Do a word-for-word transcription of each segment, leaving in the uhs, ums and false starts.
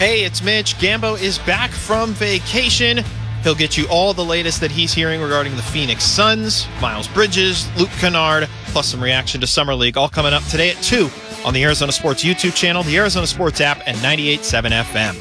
Hey, it's Mitch. Gambo is back from vacation. He'll get you all the latest that he's hearing regarding the Phoenix Suns, Miles Bridges, Luke Kennard, plus some reaction to Summer League, all coming up today at two on the Arizona Sports YouTube channel, the Arizona Sports app, and ninety-eight point seven F M.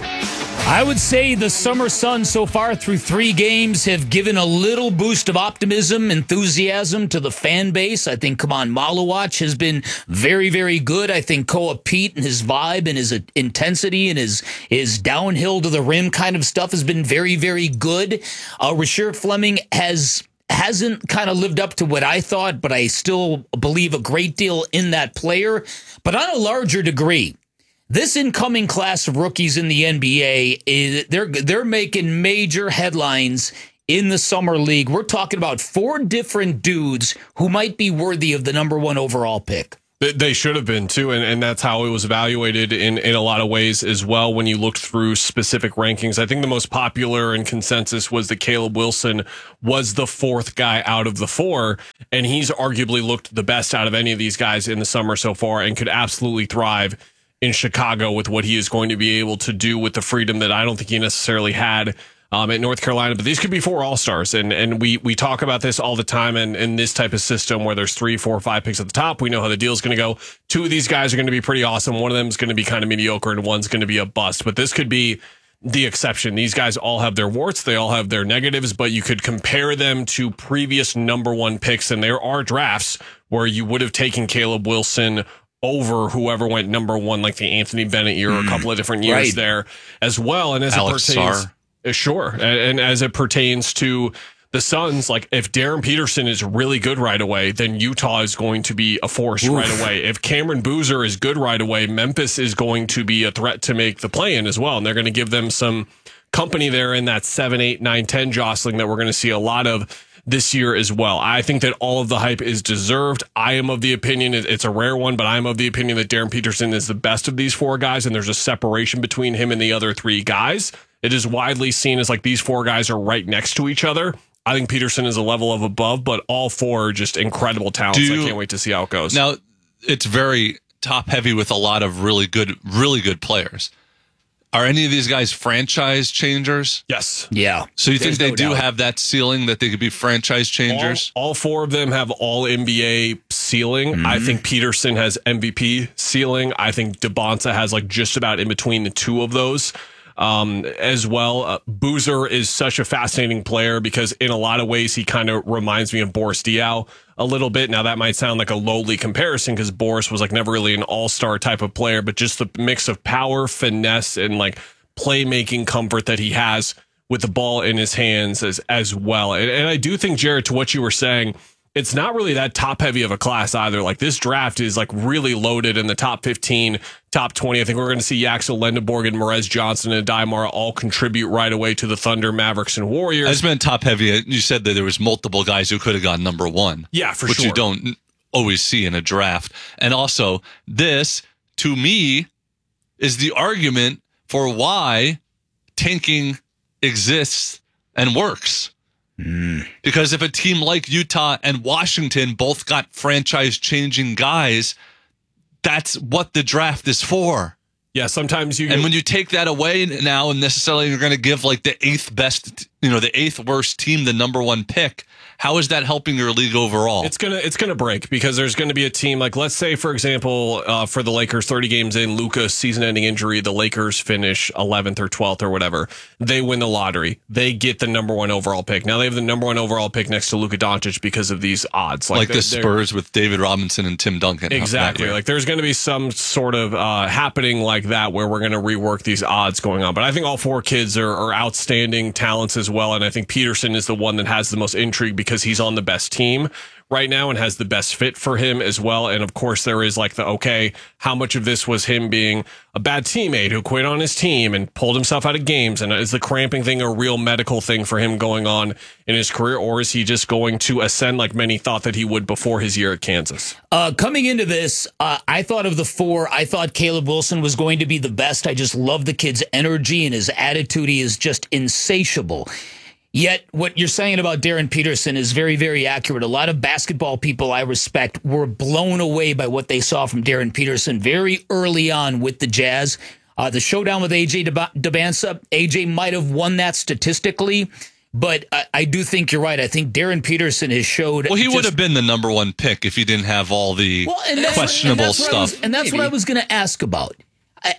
I would say the Summer Suns so far through three games have given a little boost of optimism, enthusiasm to the fan base. I think Kaman Malawach has been very, very good. I think Koa Pete and his vibe and his intensity and his, his downhill to the rim kind of stuff has been very, very good. Uh, Rasheed Fleming has... hasn't kind of lived up to what I thought, but I still believe a great deal in that player. But on a larger degree, this incoming class of rookies in the N B A, is they're they're making major headlines in the Summer League. We're talking about four different dudes who might be worthy of the number one overall pick. They should have been, too, and, and that's how it was evaluated in, in a lot of ways as well when you looked through specific rankings. I think the most popular and consensus was that Caleb Wilson was the fourth guy out of the four, and he's arguably looked the best out of any of these guys in the summer so far and could absolutely thrive in Chicago with what he is going to be able to do with the freedom that I don't think he necessarily had Um, at North Carolina. But these could be four all-stars. And and we we talk about this all the time in, in this type of system where there's three, four, five picks at the top. We know how the deal is going to go. Two of these guys are going to be pretty awesome. One of them is going to be kind of mediocre and one's going to be a bust. But this could be the exception. These guys all have their warts. They all have their negatives, but you could compare them to previous number one picks. And there are drafts where you would have taken Caleb Wilson over whoever went number one, like the Anthony Bennett year, mm, a couple of different years right. there as well. And as Alex it pertains... Sarr. Sure. And, and as it pertains to the Suns, like if Darren Peterson is really good right away, then Utah is going to be a force Oof. right away. If Cameron Boozer is good right away, Memphis is going to be a threat to make the play-in as well. And they're going to give them some company there in that seven, eight, nine, ten jostling that we're going to see a lot of this year as well. I think that all of the hype is deserved. I am of the opinion, it's a rare one, but I'm of the opinion that Darren Peterson is the best of these four guys, and there's a separation between him and the other three guys. It is widely seen as like these four guys are right next to each other. I think Peterson is a level of above, but all four are just incredible talents. You, I can't wait to see how it goes. Now, it's very top heavy with a lot of really good, really good players. Are any of these guys franchise changers? Yes. Yeah. So you think There's they no do doubt. have that ceiling that they could be franchise changers? All, all four of them have all N B A ceiling. Mm-hmm. I think Peterson has M V P ceiling. I think DeBonta has like just about in between the two of those. Um, as well, uh, Boozer is such a fascinating player because in a lot of ways he kind of reminds me of Boris Diaw a little bit. Now that might sound like a lowly comparison because Boris was like never really an all-star type of player, but just the mix of power, finesse, and like playmaking comfort that he has with the ball in his hands as as well. And, and I do think, Jared, to what you were saying, it's not really that top heavy of a class either. Like this draft is like really loaded in the top fifteen, top twenty. I think we're going to see Yaxel Lendeborg and Merez Johnson and Daimar all contribute right away to the Thunder, Mavericks, and Warriors. I just meant top heavy. You said that there was multiple guys who could have gone number one. Yeah, for which sure. Which you don't always see in a draft. And also, this, to me, is the argument for why tanking exists and works. Mm. Because if a team like Utah and Washington both got franchise-changing guys, that's what the draft is for. Yeah, sometimes you... And when you take that away now and necessarily you're going to give like the eighth best, you know, the eighth worst team the number one pick, how is that helping your league overall? It's gonna it's gonna break because there's gonna be a team like, let's say for example, uh, for the Lakers, thirty games in, Luka's season-ending injury, the Lakers finish eleventh or twelfth or whatever. They win the lottery. They get the number one overall pick. Now they have the number one overall pick next to Luka Doncic because of these odds, like, like the Spurs with David Robinson and Tim Duncan. Exactly. Like there's going to be some sort of uh, happening like that where we're going to rework these odds going on. But I think all four kids are, are outstanding talents as well, and I think Peterson is the one that has the most intrigue because he's on the best team right now and has the best fit for him as well. And of course there is like the, okay, how much of this was him being a bad teammate who quit on his team and pulled himself out of games? And is the cramping thing a real medical thing for him going on in his career? Or is he just going to ascend like many thought that he would before his year at Kansas? Uh, coming into this, uh, I thought of the four, I thought Caleb Wilson was going to be the best. I just love the kid's energy and his attitude. He is just insatiable. Yet what you're saying about Darren Peterson is very, very accurate. A lot of basketball people I respect were blown away by what they saw from Darren Peterson very early on with the Jazz. Uh, the showdown with A J Debinsa, A J might have won that statistically, but I, I do think you're right. I think Darren Peterson has showed. Well, he just, would have been the number one pick if he didn't have all the well, and that's questionable what, and that's stuff. Was, and that's Maybe. what I was going to ask about. I,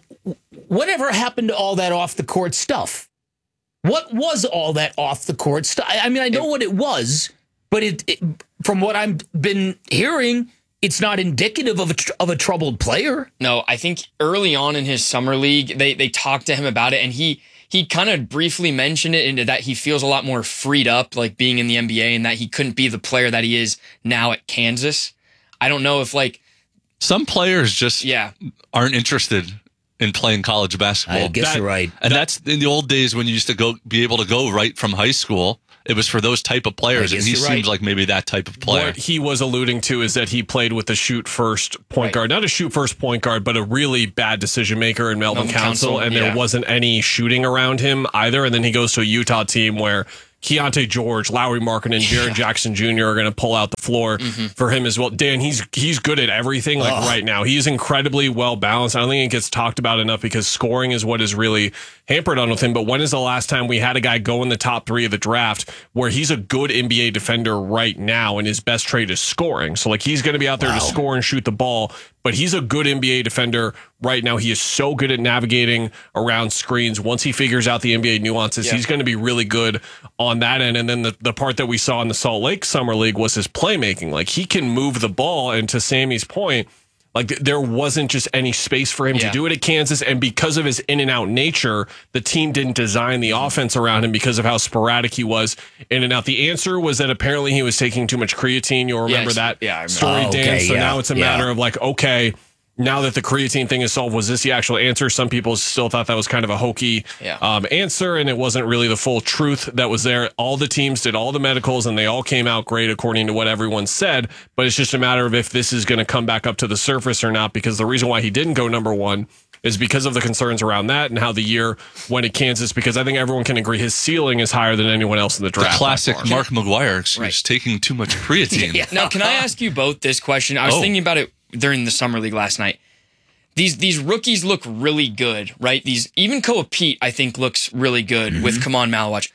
whatever happened to all that off the court stuff? What was all that off the court stuff? I mean, I know it, what it was, but it, it from what I've been hearing, it's not indicative of a, tr- of a troubled player. No, I think early on in his summer league, they they talked to him about it, and he he kind of briefly mentioned it into that he feels a lot more freed up, like being in the N B A, and that he couldn't be the player that he is now at Kansas. I don't know if like some players just yeah. aren't interested in playing college basketball. I guess that, you're right. And that's in the old days when you used to go be able to go right from high school. It was for those type of players, and he seems right. like maybe that type of player. What he was alluding to is that he played with the shoot first point right. guard, not a shoot first point guard, but a really bad decision maker in Melvin, Melvin Council, Council, and yeah. there wasn't any shooting around him either. And then he goes to a Utah team where Keontae George, Lowry Markkanen, and Jaren yeah. Jackson Junior are going to pull out the floor mm-hmm. for him as well. Dan, he's he's good at everything like oh. right now. He's incredibly well balanced. I don't think it gets talked about enough because scoring is what is really hampered on with him. But when is the last time we had a guy go in the top three of the draft where he's a good N B A defender right now and his best trait is scoring? So like he's going to be out there wow. to score and shoot the ball, but he's a good N B A defender right now. He is so good at navigating around screens. Once he figures out the N B A nuances, yeah. he's going to be really good on that end. And then the, the part that we saw in the Salt Lake Summer League was his playmaking. Like he can move the ball, and to Sammy's point, like there wasn't just any space for him yeah. to do it at Kansas. And because of his in and out nature, the team didn't design the offense around him because of how sporadic he was in and out. The answer was that apparently he was taking too much creatine. You'll remember yes. that yeah, story, oh, okay, Dan. So yeah. now it's a yeah. matter of like, okay, now that the creatine thing is solved, was this the actual answer? Some people still thought that was kind of a hokey yeah. um, answer, and it wasn't really the full truth that was there. All the teams did all the medicals, and they all came out great according to what everyone said, but it's just a matter of if this is going to come back up to the surface or not, because the reason why he didn't go number one is because of the concerns around that and how the year went at Kansas, because I think everyone can agree his ceiling is higher than anyone else in the draft. The classic Mark McGuire excuse, right. taking too much creatine. yeah. Now, can I ask you both this question? I was oh. thinking about it during the summer league last night. These these rookies look really good, right? These even Koa Pete, I think, looks really good mm-hmm. with Kaman Malawach.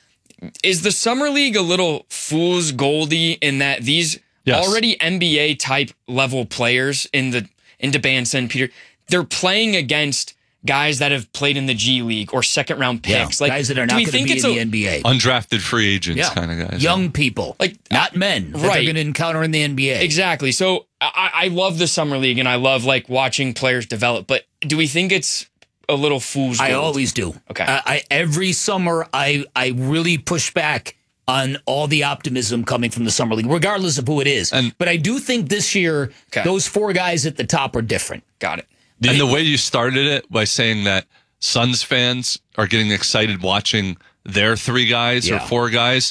Is the summer league a little fool's goldy in that these yes. already N B A type level players in the in Debinsa and Peter, they're playing against guys that have played in the G League or second round picks, yeah, like guys that are not going to be in the N B A, undrafted free agents, yeah. kind of guys, young yeah. people, like not men that right. they're going to encounter in the N B A. Exactly. So I, I love the summer league and I love like watching players develop. But do we think it's a little fool's gold? I always do. Okay. Uh, I every summer I I really push back on all the optimism coming from the summer league, regardless of who it is. And, but I do think this year okay. those four guys at the top are different. Got it. And the way you started it by saying that Suns fans are getting excited watching their three guys yeah. or four guys,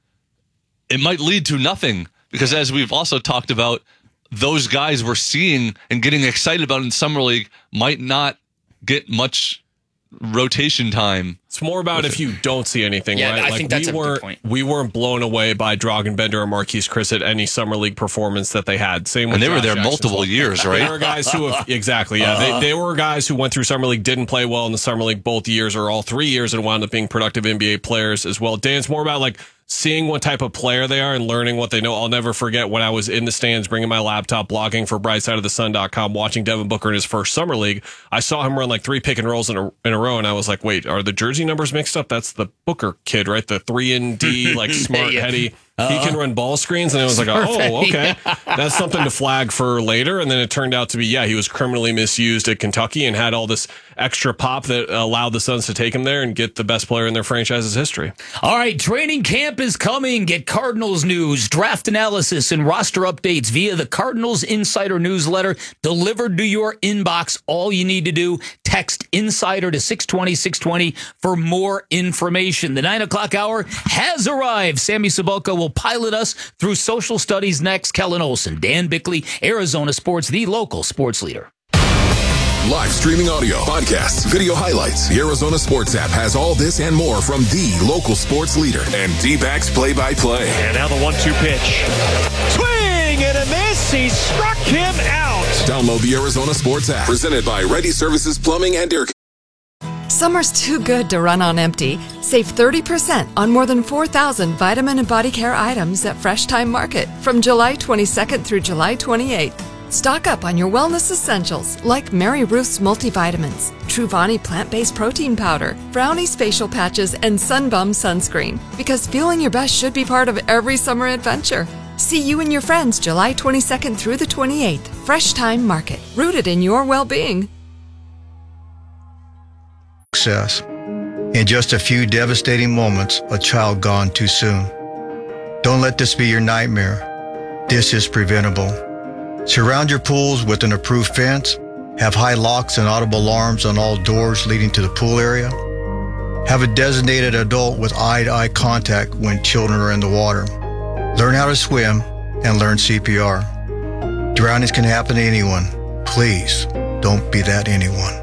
it might lead to nothing, because as we've also talked about, those guys we're seeing and getting excited about in Summer League might not get much rotation time. It's more about if it. you don't see anything, yeah, right? I like think that's we a weren't, good point. We weren't blown away by Dragan Bender or Marquise Chris at any summer league performance that they had. Same with and they Josh were there Jackson multiple well. years, right? They were guys who have, exactly, yeah. Uh, they, they were guys who went through summer league, didn't play well in the summer league both years or all three years, and wound up being productive N B A players as well. Dan, it's more about like seeing what type of player they are and learning what they know. I'll never forget when I was in the stands bringing my laptop, blogging for bright side of the sun dot com, watching Devin Booker in his first summer league. I saw him run like three pick and rolls in a, in a row, and I was like, wait, are the jersey numbers mixed up? That's the Booker kid, right? The three and D, like smart, yeah. heady. Uh, he can run ball screens. And I was like, oh, okay. That's something to flag for later. And then it turned out to be, yeah, he was criminally misused at Kentucky and had all this extra pop that allowed the Suns to take him there and get the best player in their franchise's history. All right, training camp is coming. Get Cardinals news, draft analysis, and roster updates via the Cardinals Insider newsletter delivered to your inbox. All you need to do, text Insider to six twenty, six twenty for more information. The nine o'clock hour has arrived. Sammy Sabulka will pilot us through social studies next. Kellen Olson, Dan Bickley, Arizona Sports, the local sports leader. Live streaming audio, podcasts, video highlights. The Arizona Sports app has all this and more from the local sports leader and D-backs play-by-play. And now the one two pitch. Swing swing and a miss. He struck him out. Download the Arizona Sports app. Presented by Ready Services Plumbing and Air. Summer's too good to run on empty. Save thirty percent on more than four thousand vitamin and body care items at Fresh Time Market from July twenty-second through July twenty-eighth. Stock up on your wellness essentials like Mary Ruth's multivitamins, Truvani plant-based protein powder, Brownie's facial patches, and Sunbum sunscreen. Because feeling your best should be part of every summer adventure. See you and your friends July twenty-second through the twenty-eighth. Fresh Time Market, rooted in your well-being. Success. In just a few devastating moments, a child gone too soon. Don't let this be your nightmare. This is preventable. Surround your pools with an approved fence. Have high locks and audible alarms on all doors leading to the pool area. Have a designated adult with eye-to-eye contact when children are in the water. Learn how to swim and learn C P R. Drownings can happen to anyone. Please don't be that anyone.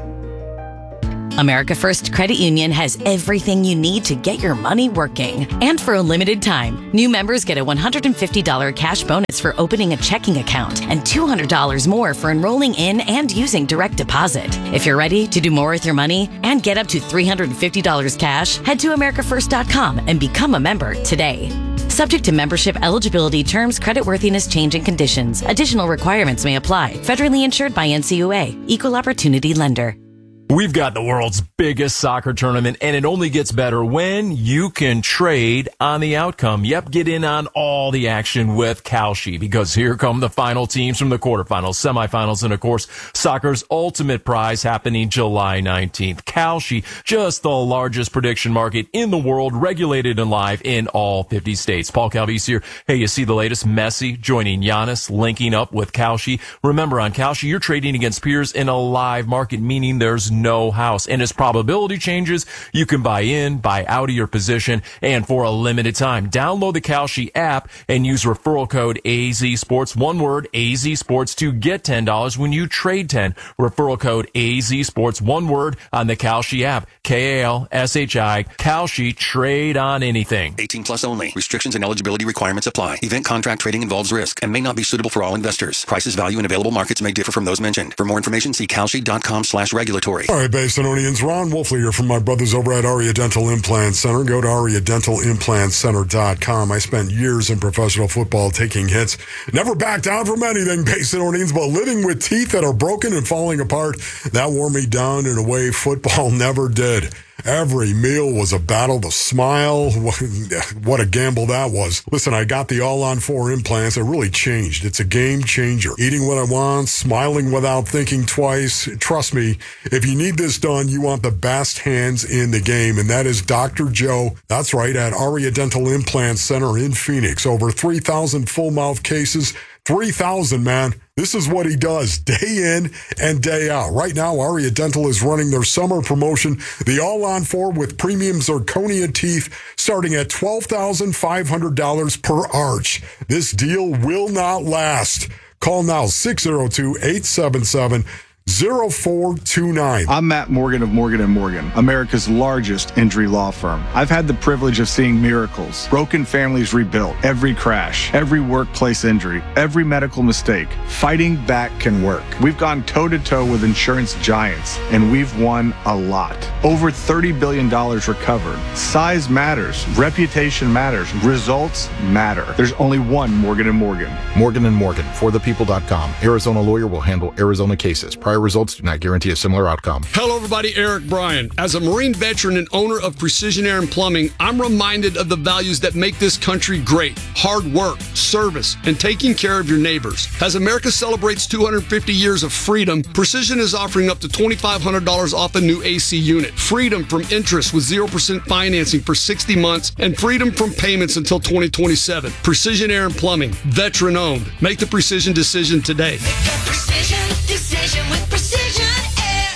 America First Credit Union has everything you need to get your money working. And for a limited time, new members get a one hundred fifty dollars cash bonus for opening a checking account and two hundred dollars more for enrolling in and using direct deposit. If you're ready to do more with your money and get up to three hundred fifty dollars cash, head to america first dot com and become a member today. Subject to membership eligibility, terms, creditworthiness, changing conditions. Additional requirements may apply. Federally insured by N C U A. Equal Opportunity Lender. We've got the world's biggest soccer tournament, and it only gets better when you can trade on the outcome. Yep, get in on all the action with Kalshi, because here come the final teams from the quarterfinals, semifinals, and of course, soccer's ultimate prize happening July nineteenth. Kalshi, just the largest prediction market in the world, regulated and live in all fifty states. Paul Calvise here. Hey, you see the latest? Messi joining Giannis, linking up with Kalshi. Remember, on Kalshi, you're trading against peers in a live market, meaning there's no house. And as probability changes, you can buy in, buy out of your position, and for a limited time, download the Kalshi app and use referral code A Z Sports, one word, A Z Sports, to get ten dollars when you trade ten. Referral code A Z Sports, one word, on the Kalshi app. K A L S H I, Kalshi, trade on anything. eighteen plus only. Restrictions and eligibility requirements apply. Event contract trading involves risk and may not be suitable for all investors. Prices, value, and available markets may differ from those mentioned. For more information, see kalshi.com slash regulatory. All right, Basinonians, Ron Wolfley here from my brothers over at Aria Dental Implant Center. Go to aria dental implant center dot com. I spent years in professional football taking hits. Never backed down from anything, Basinonians, but living with teeth that are broken and falling apart, that wore me down in a way football never did. Every meal was a battle to smile. What a gamble that was. Listen, I got the all-on-four implants. It really changed. It's a game changer. Eating what I want, smiling without thinking twice. Trust me, if you need this done, you want the best hands in the game, and that is Doctor Joe. That's right, at Aria Dental Implant Center in Phoenix. Over three thousand full-mouth cases. three thousand, man. This is what he does day in and day out. Right now, Aria Dental is running their summer promotion, the all-on-four with premium zirconia teeth, starting at twelve thousand five hundred dollars per arch. This deal will not last. Call now, six oh two, eight seven seven, zero four two nine. I'm Matt Morgan of Morgan and Morgan, America's largest injury law firm. I've had the privilege of seeing miracles, broken families rebuilt, every crash, every workplace injury, every medical mistake. Fighting back can work. We've gone toe-to-toe with insurance giants, and we've won a lot. Over thirty billion dollars recovered. Size matters. Reputation matters. Results matter. There's only one Morgan and Morgan. Morgan and Morgan, for the people dot com. Arizona lawyer will handle Arizona cases. Prior results do not guarantee a similar outcome. Hello, everybody. Eric Bryan. As a Marine veteran and owner of Precision Air and Plumbing, I'm reminded of the values that make this country great. Hard work, service, and taking care of your neighbors. As America celebrates two hundred fifty years of freedom, Precision is offering up to twenty-five hundred dollars off a new A C unit. Freedom from interest with zero percent financing for sixty months, and freedom from payments until twenty twenty-seven. Precision Air and Plumbing, veteran owned. Make the Precision decision today. Precision decision with Precision Air.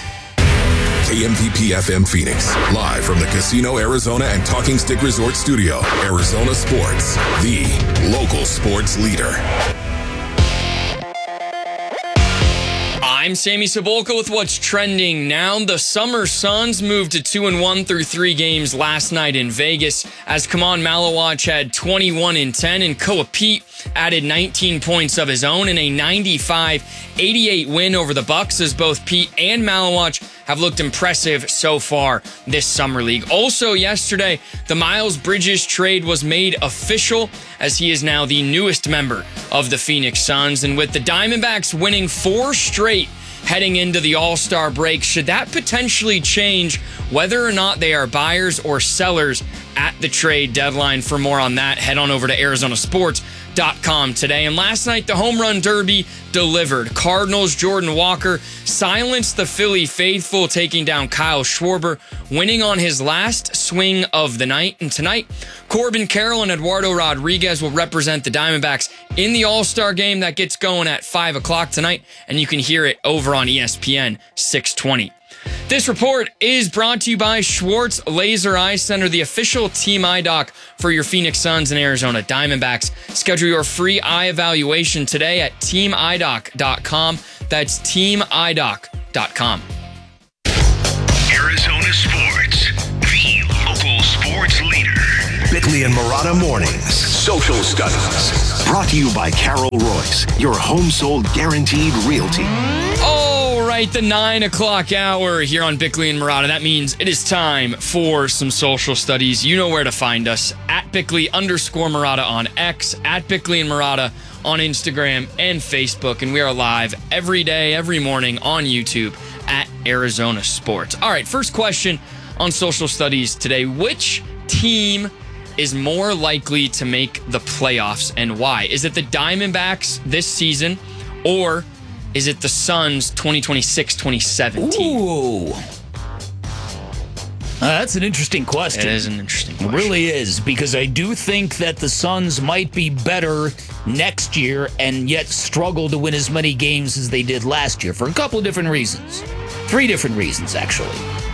K M V P F M Phoenix, live from the Casino Arizona and Talking Stick Resort Studio. Arizona Sports, the local sports leader. I'm Sammy Cebulka with what's trending now. The Summer Suns moved to two and one through three games last night in Vegas, as Kaman Malawach had twenty-one and ten, and Koa Pete added nineteen points of his own in a ninety-five eighty-eight win over the Bucks, as both Pete and Malawach have looked impressive so far this summer league. Also yesterday, the Miles Bridges trade was made official, as he is now the newest member of the Phoenix Suns. And with the Diamondbacks winning four straight heading into the All-Star break, should that potentially change whether or not they are buyers or sellers at the trade deadline? For more on that, head on over to Arizona Sports dot com today. And last night, the Home Run Derby delivered. Cardinals' Jordan Walker silenced the Philly faithful, taking down Kyle Schwarber, winning on his last swing of the night. And tonight, Corbin Carroll and Eduardo Rodriguez will represent the Diamondbacks in the All-Star game that gets going at five o'clock tonight, and you can hear it over on E S P N six twenty. This report is brought to you by Schwartz Laser Eye Center, the official team eye doc for your Phoenix Suns and Arizona Diamondbacks. Schedule your free eye evaluation today at team eye doc dot com. That's team eye doc dot com. Arizona Sports, the local sports leader. Bickley and Marotta Mornings, Social Studies. Brought to you by Carol Royce, your home sold guaranteed realty. All right, the nine o'clock hour here on Bickley and Marotta. That means it is time for some social studies. You know where to find us, at Bickley underscore Marotta on X, at Bickley and Marotta on Instagram and Facebook. And we are live every day, every morning on YouTube at Arizona Sports. All right, first question on social studies today. Which team is more likely to make the playoffs and why? Is it the Diamondbacks this season, or is it the Suns twenty twenty-six twenty seventeen? Ooh. Uh, that's an interesting question. It is an interesting question. It really is, because I do think that the Suns might be better next year and yet struggle to win as many games as they did last year for a couple of different reasons. Three different reasons, actually.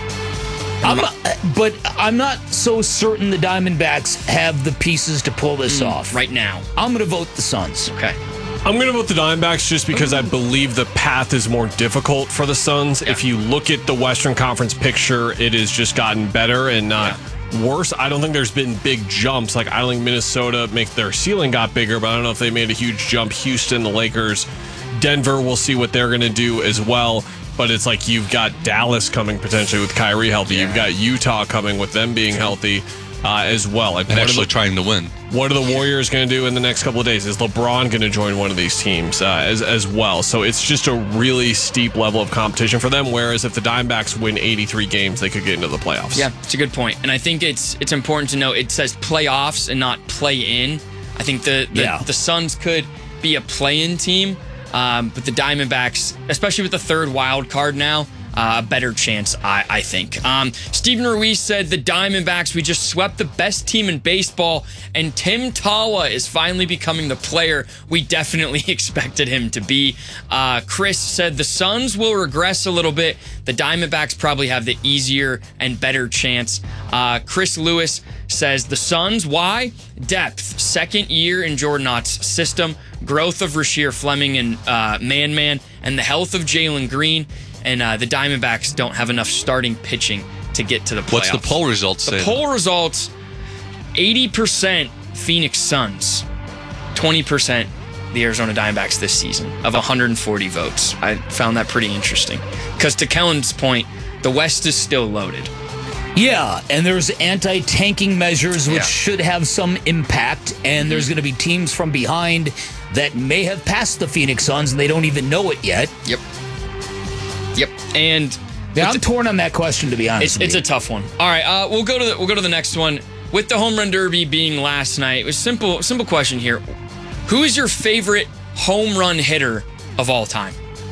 I'm not, but I'm not so certain the Diamondbacks have the pieces to pull this Mm, off. right now. I'm going to vote the Suns. Okay. I'm going to vote the Diamondbacks just because I believe the path is more difficult for the Suns. Yeah. If you look at the Western Conference picture, it has just gotten better and not yeah. worse. I don't think there's been big jumps. Like, I don't think Minnesota makes their ceiling got bigger, but I don't know if they made a huge jump. Houston, the Lakers, Denver, we'll see what they're going to do as well. But it's like you've got Dallas coming potentially with Kyrie healthy. Yeah. You've got Utah coming with them being healthy uh, as well. Like, and actually the, trying to win. What are the Warriors going to do in the next couple of days? Is LeBron going to join one of these teams uh, as, as well? So it's just a really steep level of competition for them, whereas if the Diamondbacks win eighty-three games, they could get into the playoffs. Yeah, it's a good point. And I think it's it's important to note it says playoffs and not play-in. I think the, the, yeah. the Suns could be a play-in team. Um, but the Diamondbacks, especially with the third wild card now, uh, a better chance, I, I think. Um, Steven Ruiz said the Diamondbacks, we just swept the best team in baseball, and Tim Tawa is finally becoming the player we definitely expected him to be. Uh, Chris said the Suns will regress a little bit. The Diamondbacks probably have the easier and better chance. Uh, Chris Lewis says the Suns, why? Depth, second year in Jordan Ott's system, growth of Rasheer Fleming and uh, Man Man, and the health of Jalen Green. And uh, the Diamondbacks don't have enough starting pitching to get to the playoffs. What's the poll results The say? poll results, eighty percent Phoenix Suns, twenty percent the Arizona Diamondbacks this season of one hundred forty votes. I found that pretty interesting. Because to Kellen's point, the West is still loaded. Yeah, and there's anti-tanking measures which Yeah. should have some impact, and there's going to be teams from behind that may have passed the Phoenix Suns and they don't even know it yet. Yep. Yep. And yeah, I'm torn on that question, to be honest. It's, it's a tough one. All right, uh, we'll go to the, we'll go to the next one. With the home run derby being last night, it was simple simple question here. Who is your favorite home run hitter of all time?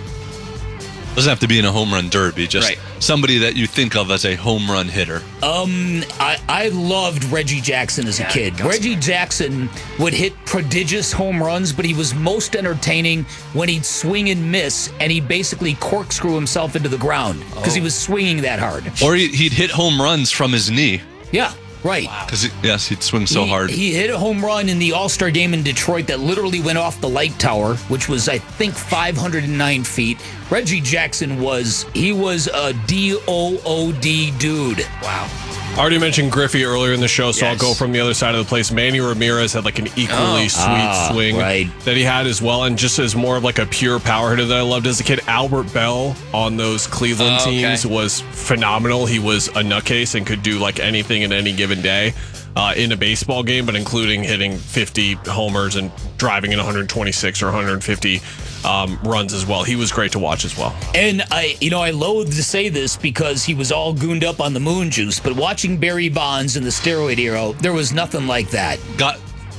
Doesn't have to be in a home run derby, just Right. somebody that you think of as a home run hitter. Um, I, I loved Reggie Jackson as a Yeah, kid. Gus- Reggie Jackson would hit prodigious home runs, but he was most entertaining when he'd swing and miss, and he'd basically corkscrew himself into the ground because he Oh. was swinging that hard. Or he- he'd hit home runs from his knee. Yeah. Right. Because, yes, he'd swing so he, hard. He hit a home run in the All-Star game in Detroit that literally went off the light tower, which was, I think, five hundred nine feet. Reggie Jackson was, he was a D O O D dude. Wow. I already mentioned Griffey earlier in the show, so Yes. I'll go from the other side of the place. Manny Ramirez had like an equally Oh. sweet Ah, swing right. that he had as well, and just as more of like a pure power hitter that I loved as a kid. Albert Bell on those Cleveland Oh, okay. teams was phenomenal. He was a nutcase and could do like anything in any given day uh, in a baseball game, but including hitting fifty homers and driving in one hundred twenty-six or one hundred fifty um, runs as well. He was great to watch as well. And I, you know, I loathe to say this because he was all gooned up on the moon juice, but watching Barry Bonds in the steroid era, there was nothing like that. Got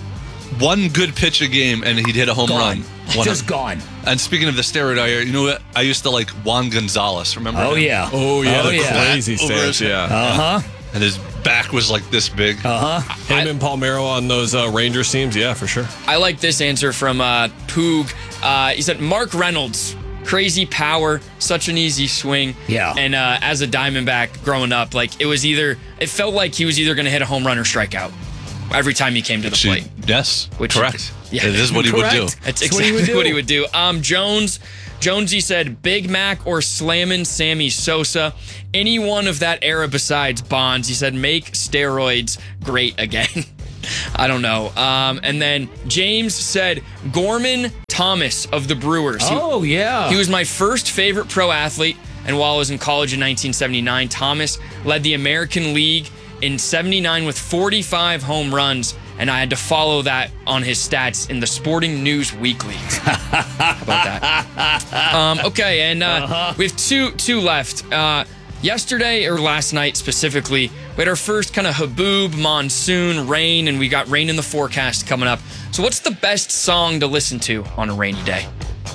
one good pitch a game, and he'd hit a home Gone. run. One Just of- gone. And speaking of the steroid era, you know what? I used to like Juan Gonzalez. Remember? Oh, him? yeah. Oh, yeah, Oh, the yeah. crazy Over stance, his- yeah. Uh-huh. And his back was like this big. Uh-huh. Him and Palmeiro on those uh, Rangers teams, yeah, for sure. I like this answer from uh, Poog. Uh, he said, Mark Reynolds, crazy power, such an easy swing. Yeah. And uh, as a Diamondback growing up, like it was either, it felt like he was either going to hit a home run or strike out every time he came to the She- plate. yes, Which correct. Yeah. It is what he would do. That's That's exactly what he would do. what he would do. Um, Jones, Jonesy said Big Mac or slammin' Sammy Sosa. Anyone of that era besides Bonds. He said make steroids great again. I don't know. Um, and then James said Gorman Thomas of the Brewers. He- Oh, yeah. He was my first favorite pro athlete, and while I was in college in nineteen seventy-nine, Thomas led the American League in seventy-nine with forty-five home runs, and I had to follow that on his stats in the Sporting News Weekly. How about that? Um, okay, and uh, Uh-huh. we have two two left. Uh, yesterday or last night specifically, we had our first kind of haboob, monsoon, rain, and we got rain in the forecast coming up. So what's the best song to listen to on a rainy day?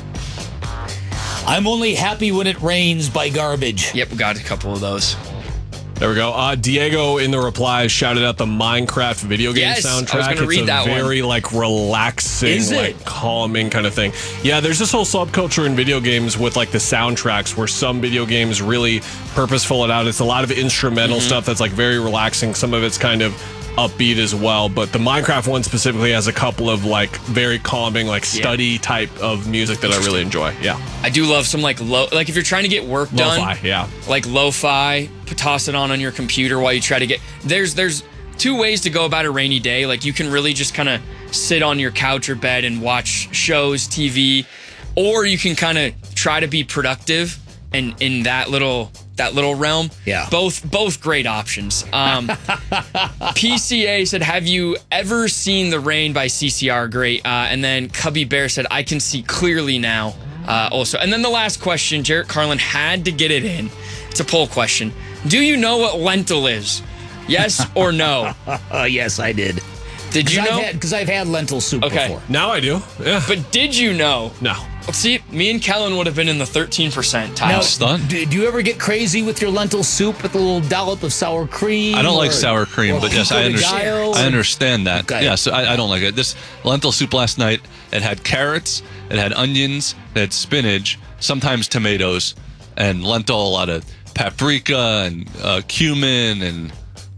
I'm only happy when it rains by Garbage. Yep, we got a couple of those. There we go. Uh, Diego in the replies shouted out the Minecraft video game Yes, I was soundtrack. gonna It's read a that one. very like relaxing, Is it? like calming kind of thing. Yeah, there's this whole subculture in video games with like the soundtracks where some video games really purposeful it out. It's a lot of instrumental Mm-hmm. stuff that's like very relaxing. Some of it's kind of upbeat as well, but the Minecraft one specifically has a couple of like very calming, like study type of music that I really enjoy. Yeah, I do love some like low, like if you're trying to get work done, lo-fi. Yeah, like lo-fi, p- toss it on on your computer while you try to get. There's there's two ways to go about a rainy day. Like you can really just kind of sit on your couch or bed and watch shows, T V, or you can kind of try to be productive and in that little that little realm. Yeah. Both both great options. Um, P C A said, "Have you ever seen The Rain by C C R?" Great. Uh, and then Cubby Bear said, "I can see clearly now." Uh, also, and then the last question, Jarrett Carlin had to get it in. It's a poll question. Do you know what lentil is? Yes or no? Uh, yes, I did. Did you know? Because I've had lentil soup Okay. before. now I do. Yeah, But did you know? no. See, me and Kellen would have been in the thirteen percent Now, tile. Stunned. do, do you ever get crazy with your lentil soup with a little dollop of sour cream? I don't like or- sour cream, or but yes, I pico de understand. gallo? I understand that. Okay. Yes, I, I don't like it. This lentil soup last night, it had carrots, it had onions, it had spinach, sometimes tomatoes, and lentil, a lot of paprika and uh, cumin and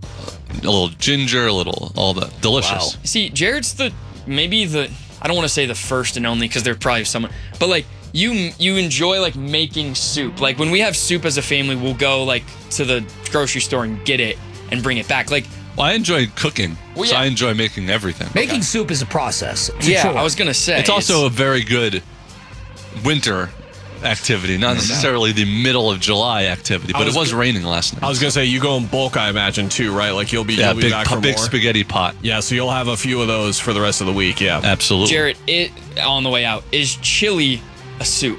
a little ginger, a little all that. Delicious. See, Jared's the maybe the I don't want to say the first and only because there's probably someone, but like you you enjoy like making soup. Like when we have soup as a family, we'll go like to the grocery store and get it and bring it back. Like Well, I enjoy cooking, Well, so yeah. I enjoy making everything. Making soup is a process. It's a yeah, chore. I was gonna say It's also a very good winter activity, not necessarily the middle of July activity, but was it was go- raining last night. I was gonna say you go in bulk, I imagine too, right? Like you'll be yeah, you'll be big, back po- for big more. spaghetti pot. Yeah, so you'll have a few of those for the rest of the week. Yeah, Absolutely. Jared. It on the way out is chili a soup?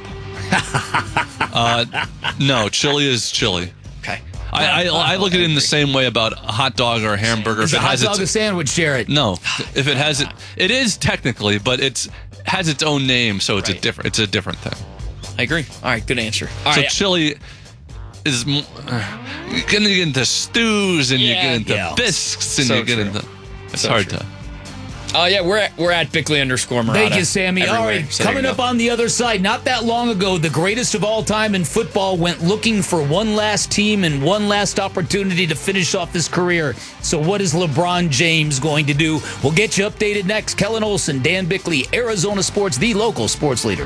Uh, no, chili is chili. Okay. I, I, I look at it in the same way about a hot dog or a hamburger. Is If a it hot has dog its a sandwich, Jared? no, if it has it, it is technically, but it's has its own name, so it's a Right. different. It's a different thing. I agree. All right, good answer. All so right. chili is m- you're gonna get into stews and you Yeah, get into yeah. bisques and So you get true. into. It's So hard true. to. Oh, uh, yeah, we're at, we're at Bickley underscore Murata. Thank you, Sammy. Everywhere. All right, So coming up on the other side, not that long ago, the greatest of all time in football went looking for one last team and one last opportunity to finish off his career. So what is LeBron James going to do? We'll get you updated next. Kellen Olson, Dan Bickley, Arizona Sports, the local sports leader.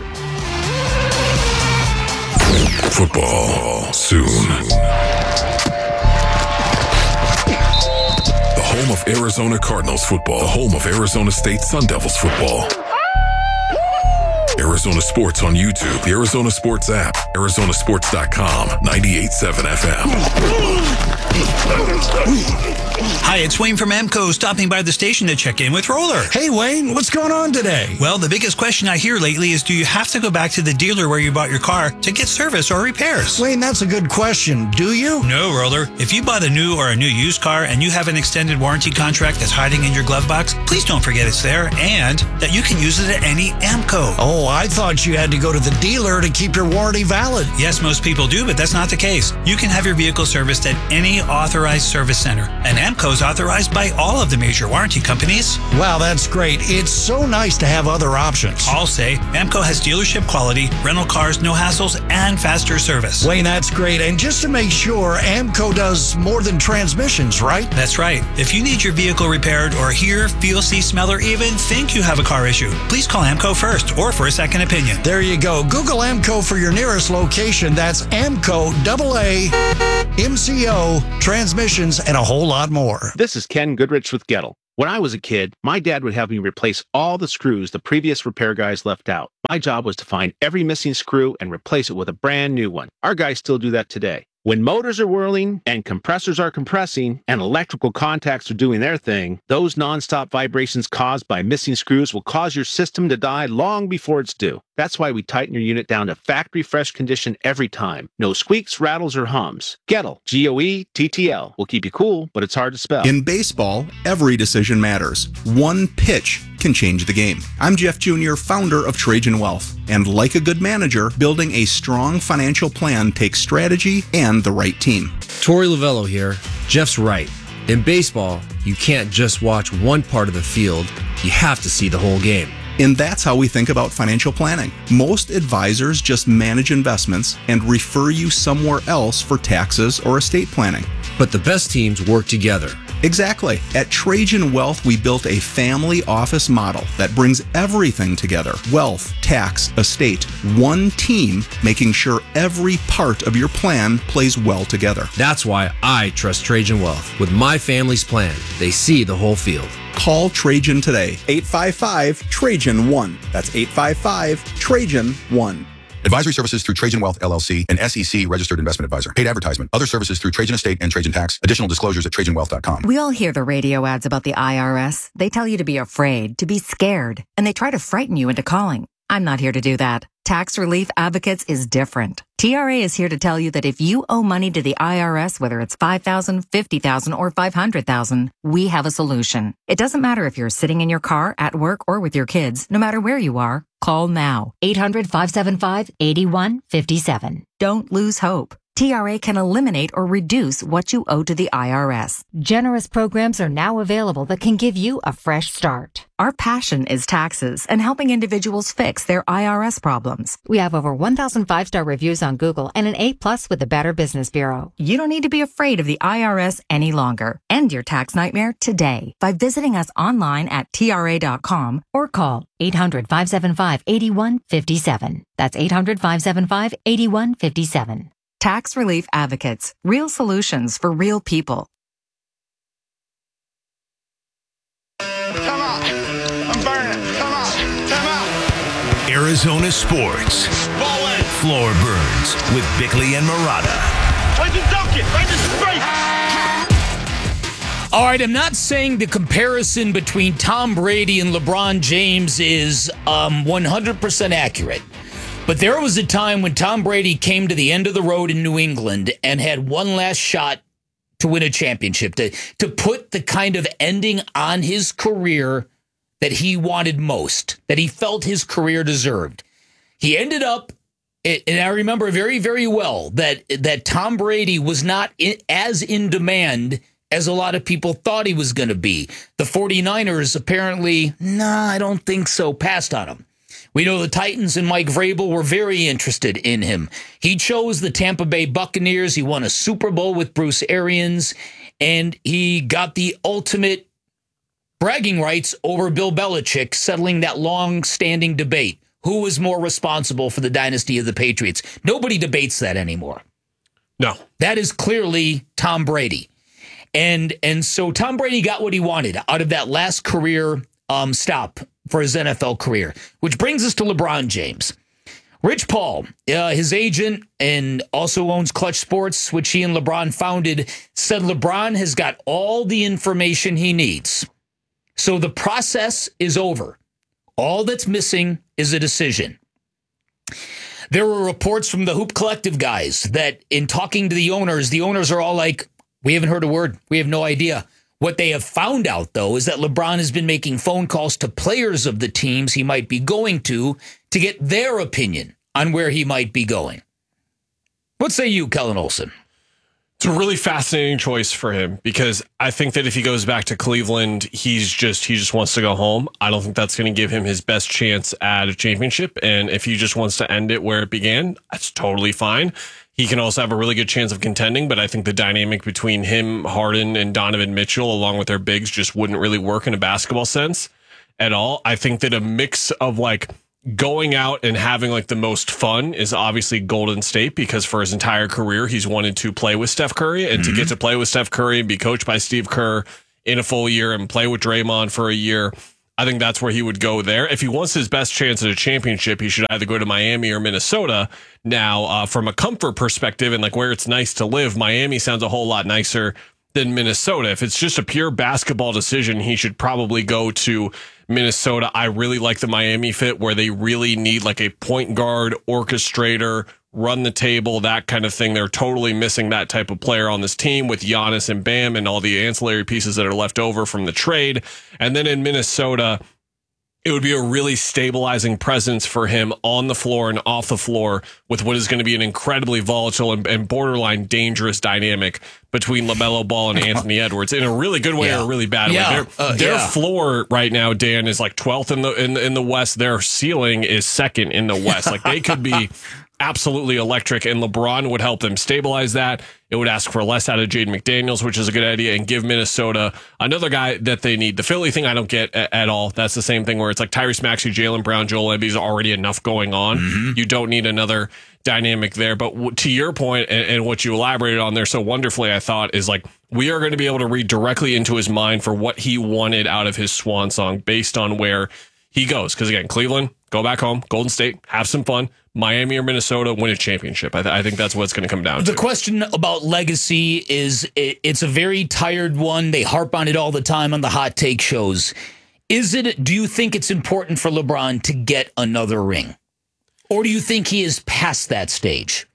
Football soon. The home of Arizona Cardinals football. The home of Arizona State Sun Devils football. Arizona Sports on YouTube, the Arizona Sports app, Arizona Sports dot com, ninety-eight point seven F M. Hi, it's Wayne from Amco, stopping by the station to check in with Roller. Hey, Wayne, what's going on today? Well, the biggest question I hear lately is, do you have to go back to the dealer where you bought your car to get service or repairs? Wayne, that's a good question. Do you? No, Roller. If you bought a new or a new used car and you have an extended warranty contract that's hiding in your glove box, please don't forget it's there and that you can use it at any Amco. Oh, I thought you had to go to the dealer to keep your warranty valid. Yes, most people do, but that's not the case. You can have your vehicle serviced at any authorized service center, and Amco's authorized by all of the major warranty companies. Wow, that's great. It's so nice to have other options. I'll say Amco has dealership quality, rental cars, no hassles, and faster service. Wayne, that's great. And just to make sure, Amco does more than transmissions, right? That's right. If you need your vehicle repaired or hear, feel, see, smell, or even think you have a car issue, please call Amco first or for a second opinion. There you go. Google Amco for your nearest location. That's Amco, double A, M C O, transmissions, and a whole lot more. This is Ken Goodrich with Gettle. When I was a kid, my dad would have me replace all the screws the previous repair guys left out. My job was to find every missing screw and replace it with a brand new one. Our guys still do that today. When motors are whirling and compressors are compressing and electrical contacts are doing their thing, those nonstop vibrations caused by missing screws will cause your system to die long before it's due. That's why we tighten your unit down to factory fresh condition every time. No squeaks, rattles, or hums. Gettle, G O E T T L, will keep you cool, but it's hard to spell. In baseball, every decision matters. One pitch can change the game. I'm Jeff Junior, founder of Trajan Wealth. And like a good manager, building a strong financial plan takes strategy and the right team. Torey Lavello here. Jeff's right. In baseball, you can't just watch one part of the field. You have to see the whole game. And that's how we think about financial planning. Most advisors just manage investments and refer you somewhere else for taxes or estate planning. But the best teams work together. Exactly. At Trajan Wealth, we built a family office model that brings everything together. Wealth, tax, estate, one team, making sure every part of your plan plays well together. That's why I trust Trajan Wealth. With my family's plan, they see the whole field. Call Trajan today. eight five five, Trajan one. That's eight five five, Trajan one. Advisory services through Trajan Wealth, L L C, an S E C registered investment advisor. Paid advertisement. Other services through Trajan Estate and Trajan Tax. Additional disclosures at Trajan Wealth dot com. We all hear the radio ads about the I R S. They tell you to be afraid, to be scared, and they try to frighten you into calling. I'm not here to do that. Tax Relief Advocates is different. T R A is here to tell you that if you owe money to the I R S, whether it's five thousand dollars, fifty thousand dollars, or five hundred thousand dollars, we have a solution. It doesn't matter if you're sitting in your car, at work, or with your kids. No matter where you are, call now. eight hundred, five seven five, eight one five seven. Don't lose hope. T R A can eliminate or reduce what you owe to the I R S. Generous programs are now available that can give you a fresh start. Our passion is taxes and helping individuals fix their I R S problems. We have over one thousand five-star reviews on Google and an A plus with the Better Business Bureau. You don't need to be afraid of the I R S any longer. End your tax nightmare today by visiting us online at T R A dot com or call eight hundred, five seven five, eight one five seven. That's eight hundred, five seven five, eight one five seven. Tax Relief Advocates. Real solutions for real people. Come on. I'm burning. Come on. Come on. Arizona Sports. Ball in. Floor Burns with Bickley and Murata. Where'd you dunk it? Right in straight. All right, I'm not saying the comparison between Tom Brady and LeBron James is um, one hundred percent accurate. But there was a time when Tom Brady came to the end of the road in New England and had one last shot to win a championship, to, to put the kind of ending on his career that he wanted most, that he felt his career deserved. He ended up, and I remember very, very well, that, that Tom Brady was not in, as in demand as a lot of people thought he was going to be. The 49ers apparently, nah, I don't think so, passed on him. We know the Titans and Mike Vrabel were very interested in him. He chose the Tampa Bay Buccaneers. He won a Super Bowl with Bruce Arians, and he got the ultimate bragging rights over Bill Belichick, settling that long-standing debate. Who was more responsible for the dynasty of the Patriots? Nobody debates that anymore. No. That is clearly Tom Brady. And and so Tom Brady got what he wanted out of that last career um, stop for his N F L career, which brings us to LeBron James. Rich Paul, uh, his agent and also owns Clutch Sports, which he and LeBron founded, said LeBron has got all the information he needs. So the process is over. All that's missing is a decision. There were reports from the Hoop Collective guys that in talking to the owners, the owners are all like, we haven't heard a word. We have no idea. What they have found out, though, is that LeBron has been making phone calls to players of the teams he might be going to to get their opinion on where he might be going. What say you, Kellen Olson? It's a really fascinating choice for him because I think that if he goes back to Cleveland, he's just he just wants to go home. I don't think that's going to give him his best chance at a championship. And if he just wants to end it where it began, that's totally fine. He can also have a really good chance of contending, but I think the dynamic between him, Harden, and Donovan Mitchell, along with their bigs, just wouldn't really work in a basketball sense at all. I think that a mix of like going out and having like the most fun is obviously Golden State, because for his entire career, he's wanted to play with Steph Curry, and mm-hmm. to get to play with Steph Curry and be coached by Steve Kerr in a full year and play with Draymond for a year, I think that's where he would go there. If he wants his best chance at a championship, he should either go to Miami or Minnesota. Now, uh, from a comfort perspective and like where it's nice to live, Miami sounds a whole lot nicer than Minnesota. If it's just a pure basketball decision, he should probably go to Minnesota. I really like the Miami fit where they really need like a point guard, orchestrator, run the table, that kind of thing. They're totally missing that type of player on this team with Giannis and Bam and all the ancillary pieces that are left over from the trade. And then in Minnesota, it would be a really stabilizing presence for him on the floor and off the floor with what is going to be an incredibly volatile and, and borderline dangerous dynamic between LaMelo Ball and Anthony Edwards in a really good way yeah. or a really bad yeah. way. Their, uh, their yeah. floor right now, Dan, is like twelfth in the, in the in the West. Their ceiling is second in the West. Like they could be absolutely electric, and LeBron would help them stabilize that. It would ask for less out of Jaden McDaniels, which is a good idea, and give Minnesota another guy that they need. The Philly thing I don't get a- at all. That's the same thing where it's like Tyrese Maxey, Jaylen Brown, Joel Embiid's already enough going on. Mm-hmm. You don't need another dynamic there. But w- to your point, and, and what you elaborated on there so wonderfully, I thought, is like we are going to be able to read directly into his mind for what he wanted out of his swan song based on where he goes. Because again, Cleveland, go back home. Golden State, have some fun. Miami or Minnesota, win a championship. I, th- I think that's what it's going to come down the to. The question about legacy is it, it's a very tired one. They harp on it all the time on the hot take shows. Is it? Do you think it's important for LeBron to get another ring? Or do you think he is past that stage?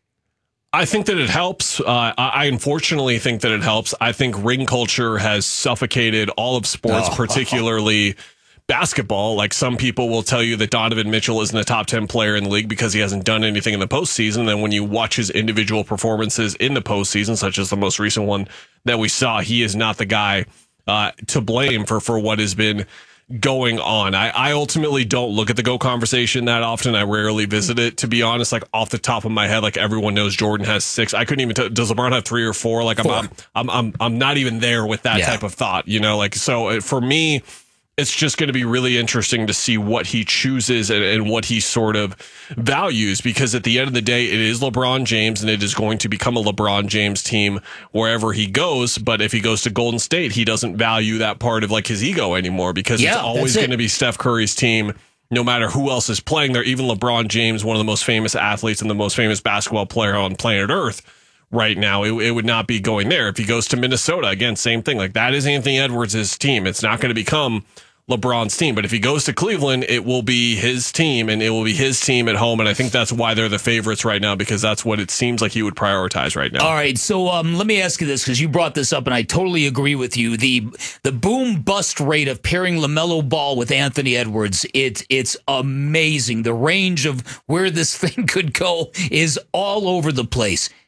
I think that it helps. Uh, I, I unfortunately think that it helps. I think ring culture has suffocated all of sports, oh. particularly basketball. Like some people will tell you that Donovan Mitchell isn't a top ten player in the league because he hasn't done anything in the postseason. And when you watch his individual performances in the postseason, such as the most recent one that we saw, he is not the guy uh, to blame for, for what has been going on. I, I ultimately don't look at the GOAT conversation that often. I rarely visit it, to be honest. Like off the top of my head, like everyone knows Jordan has six. I couldn't even tell, does LeBron have three or four? Like I'm, four. I'm, I'm, I'm, I'm not even there with that yeah. type of thought, you know, like, so for me, it's just going to be really interesting to see what he chooses and, and what he sort of values, because at the end of the day, it is LeBron James and it is going to become a LeBron James team wherever he goes. But if he goes to Golden State, he doesn't value that part of like his ego anymore, because yeah, it's always going to be Steph Curry's team, no matter who else is playing there. Even LeBron James, one of the most famous athletes and the most famous basketball player on planet Earth right now, it, it would not be going there. If he goes to Minnesota, again, same thing. Like that is Anthony Edwards' team. It's not going to become LeBron's team. But if he goes to Cleveland, it will be his team, and it will be his team at home. And I think that's why they're the favorites right now, because that's what it seems like he would prioritize right now. All right. So um, let me ask you this, because you brought this up, and I totally agree with you. The the boom bust rate of pairing LaMelo Ball with Anthony Edwards, it, it's amazing. The range of where this thing could go is all over the place.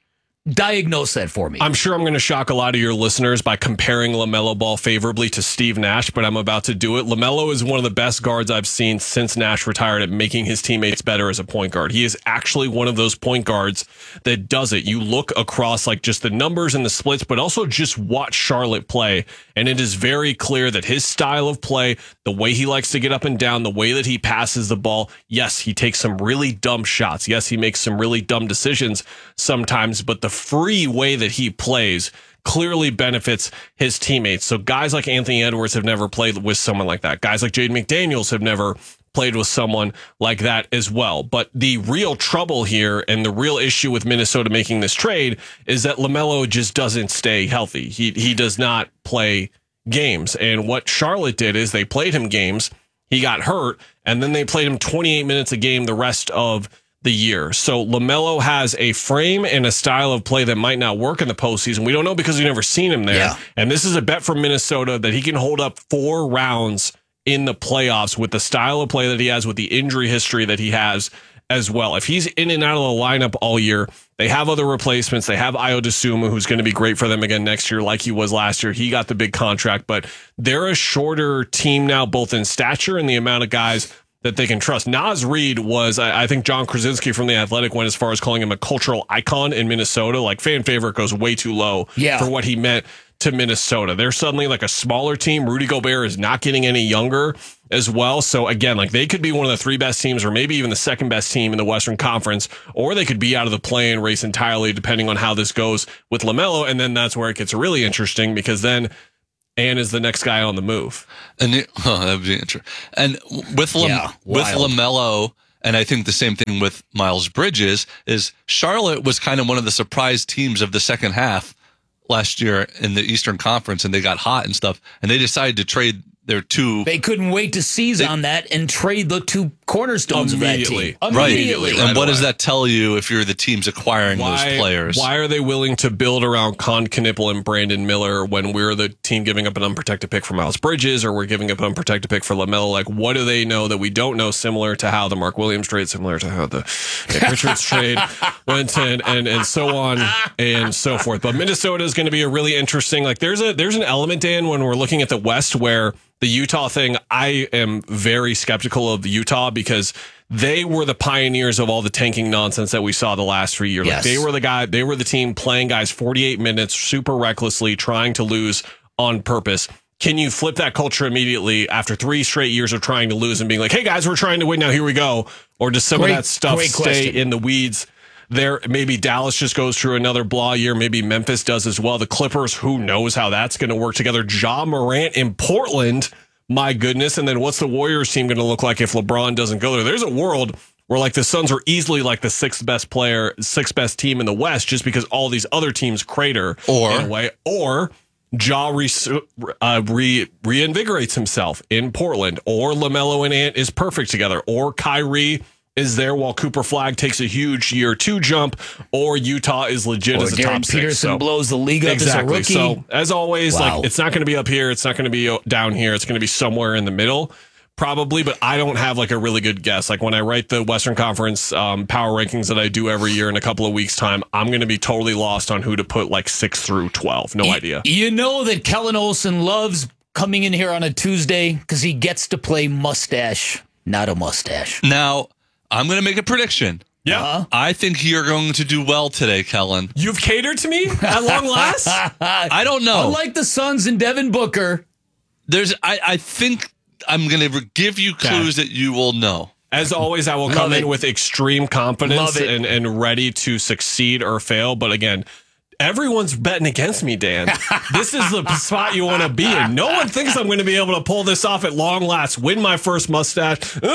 Diagnose that for me. I'm sure I'm going to shock a lot of your listeners by comparing LaMelo Ball favorably to Steve Nash, but I'm about to do it. LaMelo is one of the best guards I've seen since Nash retired at making his teammates better as a point guard. He is actually one of those point guards that does it. You look across like just the numbers and the splits, but also just watch Charlotte play, and it is very clear that his style of play, the way he likes to get up and down, the way that he passes the ball, yes, he takes some really dumb shots. Yes, he makes some really dumb decisions sometimes, but the free way that he plays clearly benefits his teammates. So guys like Anthony Edwards have never played with someone like that. Guys like Jaden McDaniels have never played with someone like that as well. But the real trouble here and the real issue with Minnesota making this trade is that LaMelo just doesn't stay healthy. He he does not play games. And what Charlotte did is they played him games. He got hurt, and then they played him twenty-eight minutes a game the rest of the year. So LaMelo has a frame and a style of play that might not work in the postseason. We don't know because we've never seen him there. Yeah. And this is a bet from Minnesota that he can hold up four rounds in the playoffs with the style of play that he has, with the injury history that he has as well. If he's in and out of the lineup all year, they have other replacements. They have Ayo Dosunmu, who's going to be great for them again next year, like he was last year. He got the big contract, but they're a shorter team now, both in stature and the amount of guys that they can trust. Naz Reid was, I think John Krasinski from The Athletic went as far as calling him a cultural icon in Minnesota. Like, fan favorite goes way too low yeah. for what he meant to Minnesota. They're suddenly like a smaller team. Rudy Gobert is not getting any younger as well. So again, like they could be one of the three best teams or maybe even the second best team in the Western Conference, or they could be out of the play-in race entirely depending on how this goes with LaMelo. And then that's where it gets really interesting because then Ann is the next guy on the move. And it, oh, that would be interesting. And with Lam- yeah, with LaMelo, and I think the same thing with Miles Bridges, is Charlotte was kind of one of the surprise teams of the second half last year in the Eastern Conference, and they got hot and stuff, and they decided to trade their two. They couldn't wait to seize they, on that and trade the two cornerstones of that team. Right. Immediately. And right what away. does that tell you if you're the teams acquiring why, those players? Why are they willing to build around Con Knippel and Brandon Miller when we're the team giving up an unprotected pick for Miles Bridges, or we're giving up an unprotected pick for LaMelo? Like, what do they know that we don't know, similar to how the Mark Williams trade, similar to how the Nick Richards trade went in, and, and so on and so forth. But Minnesota is going to be a really interesting, like there's a there's an element, Dan, when we're looking at the West where the Utah thing, I am very skeptical of the Utah because they were the pioneers of all the tanking nonsense that we saw the last three years. Yes. Like they were the guy, they were the team playing guys forty-eight minutes, super recklessly, trying to lose on purpose. Can you flip that culture immediately after three straight years of trying to lose and being like, hey guys, we're trying to win now, here we go? Or does some Great- of that stuff great stay question. in the weeds? There, maybe Dallas just goes through another blah year. Maybe Memphis does as well. The Clippers, who knows how that's going to work together? Ja Morant in Portland, my goodness. And then what's the Warriors team going to look like if LeBron doesn't go there? There's a world where like the Suns are easily like the sixth best player, sixth best team in the West just because all these other teams crater Or- in a way. Or Ja re, uh, re, reinvigorates himself in Portland. Or LaMelo and Ant is perfect together. Or Kyrie is there while Cooper Flagg takes a huge year two jump, or Utah is legit Or as a Darren top six. Peterson So, blows the league up exactly. as a rookie. So as always, Wow. like it's not going to be up here. It's not going to be down here. It's going to be somewhere in the middle, probably. But I don't have like a really good guess. Like when I write the Western Conference um, power rankings that I do every year in a couple of weeks' time, I'm going to be totally lost on who to put like six through twelve. No Y- idea. You know that Kellen Olson loves coming in here on a Tuesday because he gets to play mustache, not a mustache. Now, I'm going to make a prediction. Yeah. Uh-huh. I think you're going to do well today, Kellen. You've catered to me at long last? I don't know. Unlike the Suns and Devin Booker. There's, I, I think I'm going to give you clues that you will know. As always, I will come Love in it. with extreme confidence Love it. and, and ready to succeed or fail. But again, everyone's betting against me, Dan. This is the spot you want to be in. No one thinks I'm going to be able to pull this off at long last, win my first mustache. So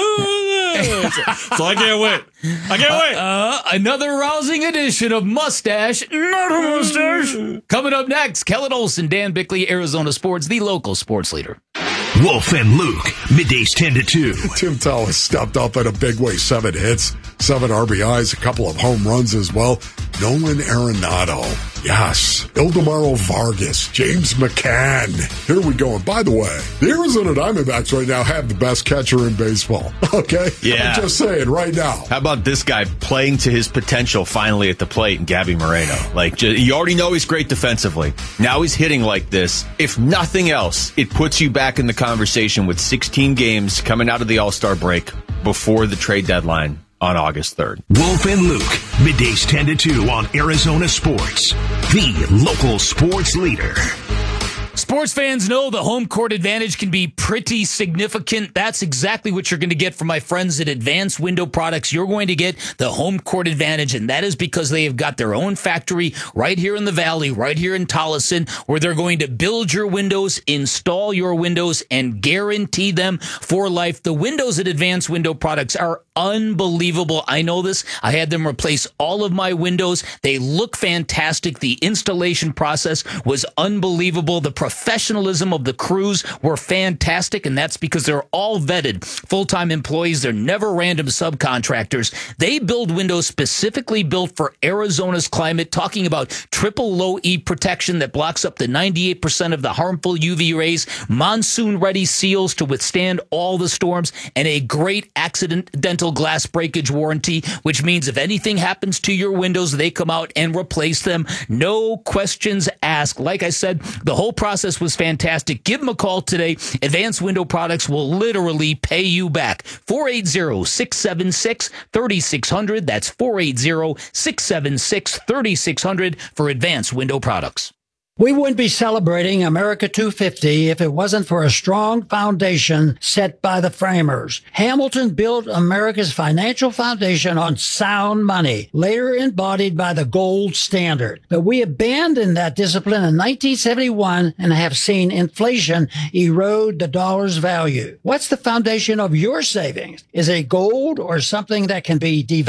I can't wait. I can't wait. Uh, another rousing edition of Mustache, not a mustache. Coming up next, Kellen Olson, Dan Bickley, Arizona Sports, the local sports leader. Wolf and Luke, middays ten to two. Tim Tallis stepped up in a big way. Seven hits, seven R B Is, a couple of home runs as well. Nolan Arenado. Yes. Ildemaro Vargas. James McCann. Here we go. And by the way, the Arizona Diamondbacks right now have the best catcher in baseball. Okay? Yeah. I'm just saying right now. How about this guy playing to his potential finally at the plate, Gabby Moreno? Like, just, you already know he's great defensively. Now he's hitting like this. If nothing else, it puts you back in the conversation with sixteen games coming out of the All-Star break before the trade deadline on August third. Wolf and Luke, middays ten to two on Arizona Sports, the local sports leader. Sports fans know the home court advantage can be pretty significant. That's exactly what you're going to get from my friends at Advanced Window Products. You're going to get the home court advantage, and that is because they have got their own factory right here in the Valley, right here in Tolleson, where they're going to build your windows, install your windows, and guarantee them for life. The windows at Advanced Window Products are unbelievable. I know this. I had them replace all of my windows. They look fantastic. The installation process was unbelievable. The professionalism of the crews were fantastic, and that's because they're all vetted full-time employees. They're never random subcontractors. They build windows specifically built for Arizona's climate, talking about triple low E protection that blocks up to ninety-eight percent of the harmful U V rays, monsoon-ready seals to withstand all the storms, and a great accidental glass breakage warranty, which means if anything happens to your windows, they come out and replace them. No questions asked. Like I said, the whole process was fantastic. Give them a call today. Advanced Window Products will literally pay you back. four eight zero, six seven six, three six zero zero. That's four eight zero, six seven six, three six zero zero for Advanced Window Products. We wouldn't be celebrating America two fifty if it wasn't for a strong foundation set by the framers. Hamilton built America's financial foundation on sound money, later embodied by the gold standard. But we abandoned that discipline in nineteen seventy-one and have seen inflation erode the dollar's value. What's the foundation of your savings? Is it gold or something that can be devalued?